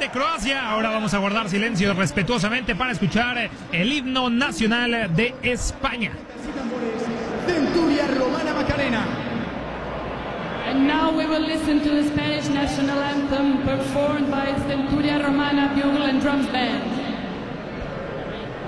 de Croacia. Ahora vamos a guardar silencio respetuosamente para escuchar el himno nacional de España. Centuria Romana Macarena. And now we will listen to the Spanish national anthem performed by Centuria Romana Bugle and Drums Band.